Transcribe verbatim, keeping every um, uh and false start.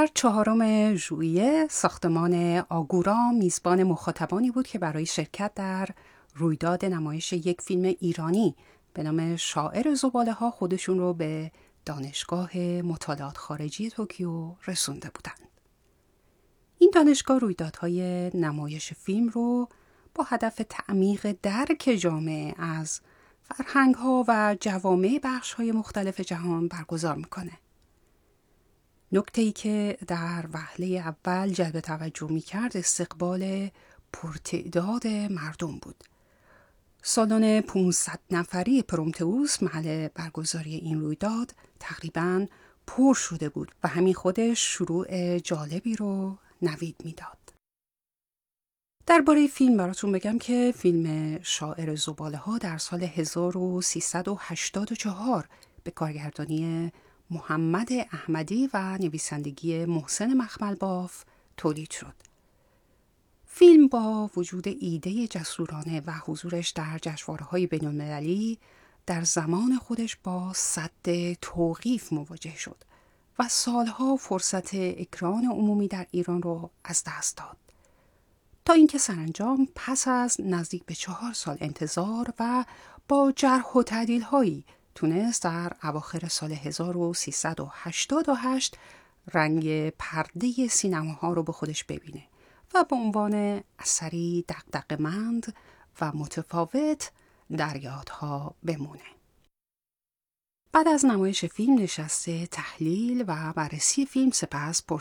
در چهارم ژوئیه ساختمان آگورا میزبان مخاطبانی بود که برای شرکت در رویداد نمایش یک فیلم ایرانی به نام شاعر زباله‌ها خودشون رو به دانشگاه مطالعات خارجی توکیو رسونده بودند. این دانشگاه رویدادهای نمایش فیلم رو با هدف تعمیق درک جامعه از فرهنگ‌ها و جوامع بخش‌های مختلف جهان برگزار میکنه. نکته‌ای که در وهله اول جلب توجه می‌کرد استقبال پرتعداد مردم بود. سالن پانصد نفری پرومتئوس محل برگزاری این رویداد تقریباً پر شده بود و همین خودش شروع جالبی رو نوید میداد. درباره فیلم براتون بگم که فیلم شاعر زباله‌ها در سال هزار و سیصد و هشتاد و چهار به کارگردانی محمد احمدی و نویسندگی محسن مخملباف تولید شد. فیلم با وجود ایده جسورانه و حضورش در جشنواره‌های بین‌المللی در زمان خودش با سد توقیف مواجه شد و سالها فرصت اکران عمومی در ایران رو از دست داد. تا اینکه سرانجام پس از نزدیک به چهار سال انتظار و با جرح و تعدیل‌هایی تونست در اواخر سال هزار و سیصد و هشتاد و هشت رنگ پرده سینماها رو به خودش ببینه و به عنوان اثری دغدغه‌مند و متفاوت در یادها بمونه. بعد از نمایش فیلم نشسته تحلیل و بررسی فیلم سپس